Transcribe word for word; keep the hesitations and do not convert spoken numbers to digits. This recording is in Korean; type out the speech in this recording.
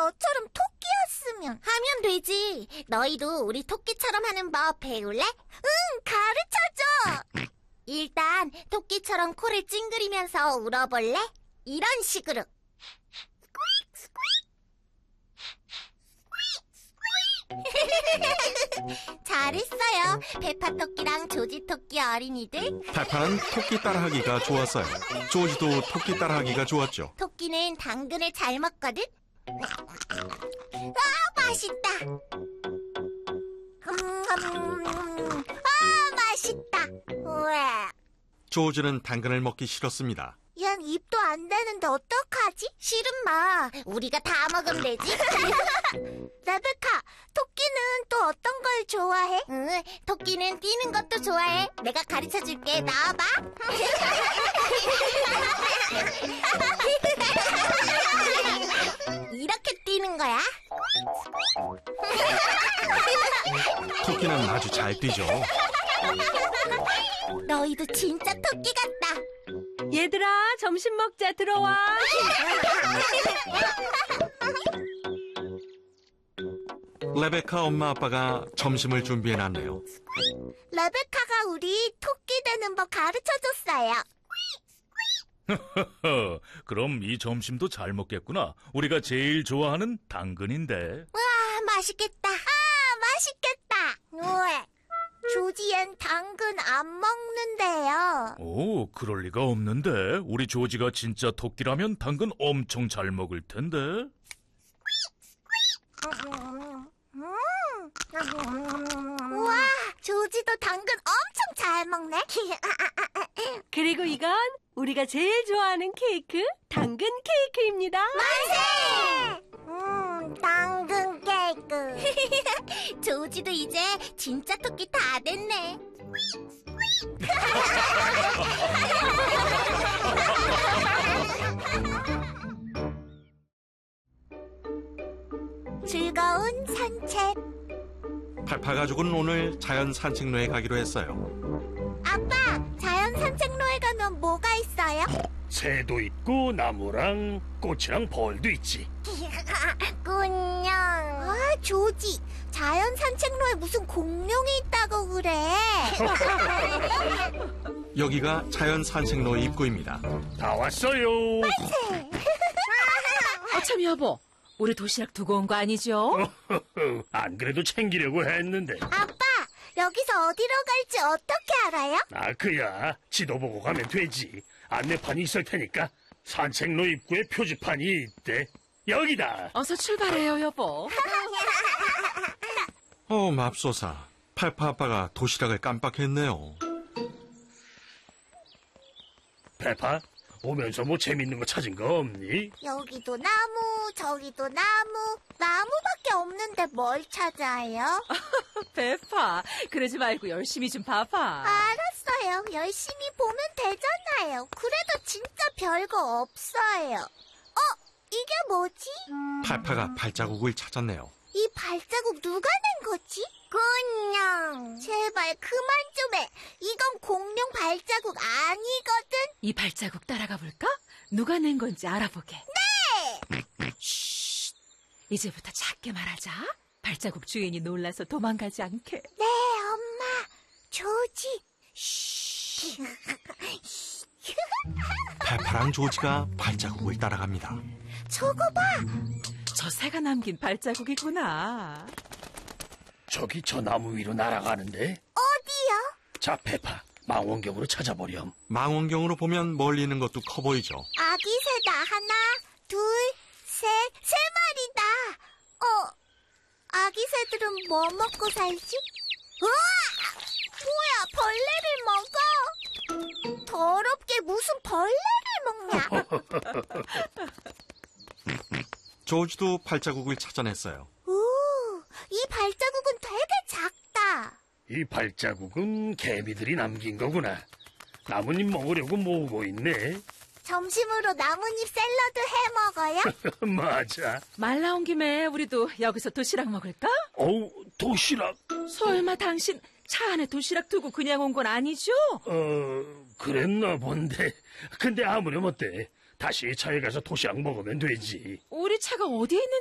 너처럼 토끼였으면. 하면 되지. 너희도 우리 토끼처럼 하는 법 배울래? 응, 가르쳐줘. 일단 토끼처럼 코를 찡그리면서 울어볼래? 이런 식으로. 잘했어요, 페파 토끼랑 조지 토끼 어린이들. 페파는 토끼 따라하기가 좋았어요. 조지도 토끼 따라하기가 좋았죠. 토끼는 당근을 잘 먹거든. 아, 맛있다. 음, 아, 맛있다. 우와. 조지는 당근을 먹기 싫었습니다. 얜 입도 안 되는데 어떡하지? 싫은 마. 우리가 다 먹으면 되지. 레베카, 토끼는 또 어떤 걸 좋아해? 응, 토끼는 뛰는 것도 좋아해. 내가 가르쳐줄게. 나와봐. 이렇게 뛰는 거야. 토끼는 아주 잘 뛰죠. 너희도 진짜 토끼 같다. 얘들아, 점심 먹자. 들어와. 레베카 엄마 아빠가 점심을 준비해놨네요. 레베카가 우리 토끼 되는 법 가르쳐줬어요. 그럼 이 점심도 잘 먹겠구나. 우리가 제일 좋아하는 당근인데. 와, 맛있겠다. 아, 맛있겠다. 우와, 조지엔 당근 안 먹는데요. 오, 그럴 리가 없는데. 우리 조지가 진짜 토끼라면 당근 엄청 잘 먹을 텐데. 우와, 조지도 당근 엄청 잘 먹네. 그리고 이건 우리가 제일 좋아하는 케이크, 당근 케이크입니다. 만세! 음, 당근 케이크. 조지도 이제 진짜 토끼 다 됐네. 즐거운 산책. 페파 가족은 오늘 자연 산책로에 가기로 했어요. 아빠, 자연 산책로에 가면 뭐가 있어요? 새도 있고 나무랑 꽃이랑 벌도 있지. 공룡. 아, 조지, 자연 산책로에 무슨 공룡이 있다고 그래. 여기가 자연 산책로 입구입니다. 다 왔어요. 어참 여보, 우리 도시락 두고 온 거 아니죠? 안 그래도 챙기려고 했는데. 아빠, 여기서 어디로 갈지 어떻게 알아요? 아, 그야. 지도 보고 가면 되지. 안내판이 있을 테니까. 산책로 입구에 표지판이 있대. 여기다. 어서 출발해요, 여보. 어, 맙소사. 페파 아빠가 도시락을 깜빡했네요. 페파, 오면서 뭐 재밌는 거 찾은 거 없니? 여기도 나무, 저기도 나무. 나무밖에 없는데 뭘 찾아요? 페파, 그러지 말고 열심히 좀 봐봐. 알았어요. 열심히 보면 되잖아요. 그래도 진짜 별거 없어요. 어? 이게 뭐지? 페파가 발자국을 찾았네요. 이 발자국 누가 낸 거지? 공룡. 제발 그만 좀 해. 이건 공룡 발자국 아니거든. 이 발자국 따라가 볼까? 누가 낸 건지 알아보게. 네. 쉿. 이제부터 작게 말하자. 발자국 주인이 놀라서 도망가지 않게. 네, 엄마. 조지. 쉬. 페파랑 조지가 발자국을 따라갑니다. 저거 봐. 저 새가 남긴 발자국이구나. 저기 저 나무 위로 날아가는데. 어디요? 자, 페파, 망원경으로 찾아보렴. 망원경으로 보면 멀리 있는 것도 커 보이죠. 아기 새다. 하나, 둘, 셋, 세 마리다. 어, 아기 새들은 뭐 먹고 살지? 우와! 뭐야, 벌레를 먹어? 더럽게 무슨 벌레를 먹냐? 조지도 발자국을 찾아냈어요. 오, 이 발자국은 되게 작다. 이 발자국은 개미들이 남긴 거구나. 나뭇잎 먹으려고 모으고 있네. 점심으로 나뭇잎 샐러드 해 먹어요? 맞아. 말 나온 김에 우리도 여기서 도시락 먹을까? 어우, 도시락. 설마 당신 차 안에 도시락 두고 그냥 온 건 아니죠? 어, 그랬나 본데. 근데 아무렴 어때? 다시 차에 가서 도시락 먹으면 되지. 우리 차가 어디에 있는지